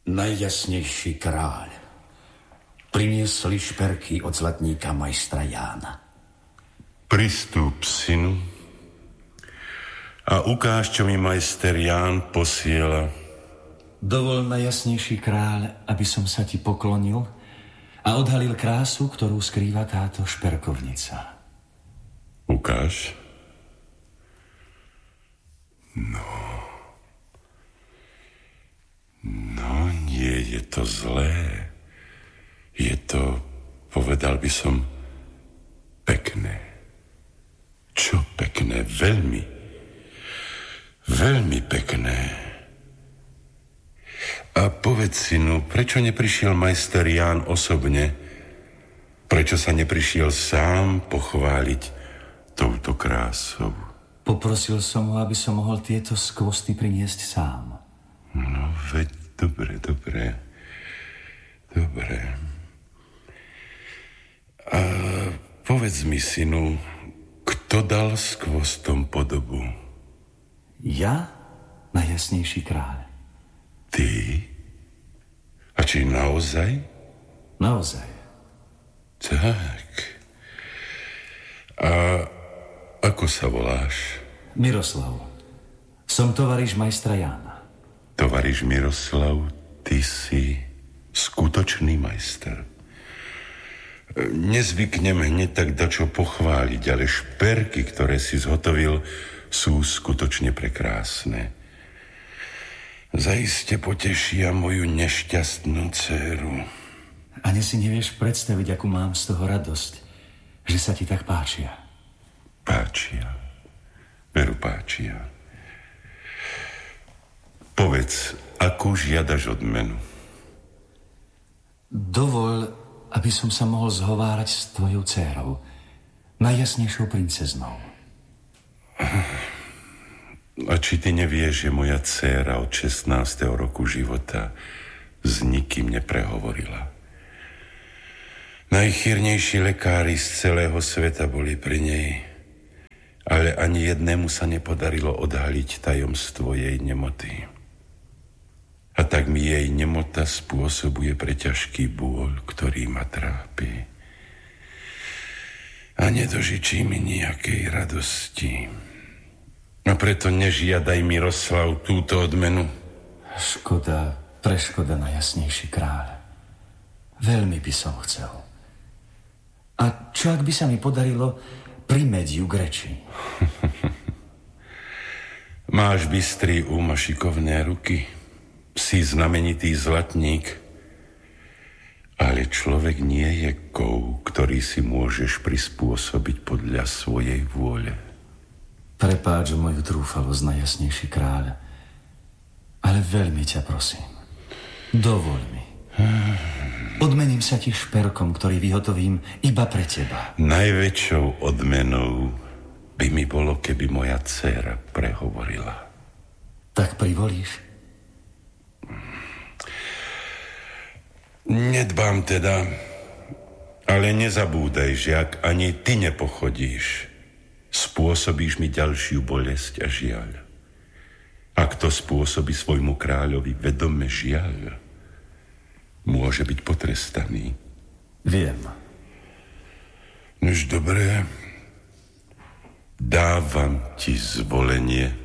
Najjasnejší kráľ, priniesli šperky od zlatníka majstra Jána. Pristúp, synu, a ukáž, čo mi majster Ján posiela. Dovol, najjasnejší kráľ, aby som sa ti poklonil a odhalil krásu, ktorú skrýva táto šperkovnica. Ukáž. No, nie je to zlé. Je to, povedal by som, pekné. Čo pekné? Veľmi. Veľmi pekné. A povedz, synu, prečo neprišiel majster Ján osobne? Prečo sa neprišiel sám pochváliť touto krásou? Poprosil som ho, aby som mohol tieto skvosty priniesť sám. No, veď, dobre. A povedz mi, synu, kto dal skvostom podobu? Ja, najjasnejší kráľ. Ty? A či naozaj? Naozaj. Tak. A ako sa voláš? Miroslav. Som tovariš majstra Jána. Tovariš Miroslav, ty si skutočný majster. Nezvyknem hneď tak dačo pochváliť, ale šperky, ktoré si zhotovil, sú skutočne prekrásne. Zaiste potešia moju nešťastnú dcéru. Ani si nevieš predstaviť, akú mám z toho radosť, že sa ti tak páčia. Páčia. Veru páčia. Povedz, akú žiadaš odmenu? Dovol, aby som sa mohol zhovárať s tvojou dcérou, najjasnejšou princeznou. A či ty nevieš, že moja dcéra od 16. roku života s nikým neprehovorila? Najchýrnejší lekári z celého sveta boli pri nej, ale ani jednému sa nepodarilo odhaliť tajomstvo jej nemoty. A tak mi jej nemota spôsobuje preťažký bôľ, ktorý ma trápi. A nedožičí mi nejakej radosti. A preto nežiadaj, Miroslav, túto odmenu. Škoda, preškoda, najjasnejší kráľ. Veľmi by som chcel. A čo ak by sa mi podarilo primäť ju k reči? Máš bystrý a šikovné ruky. Si znamenitý zlatník. Ale človek nie je kov, ktorý si môžeš prispôsobiť podľa svojej vôle. Prepáč moju trúfalosť, najjasnejší kráľ. Ale veľmi ťa prosím, dovoľ mi. Odmením sa ti šperkom, ktorý vyhotovím iba pre teba. Najväčšou odmenou by mi bolo, keby moja dcéra prehovorila. Tak privolíš? Nedbám teda, ale nezabúdaj, že ak ani ty nepochodíš, spôsobíš mi ďalšiu bolesť a žiaľ. Ak to spôsobí svojmu kráľovi vedome žiaľ, môže byť potrestaný. Viem. Nož dobré, dávam ti zvolenie.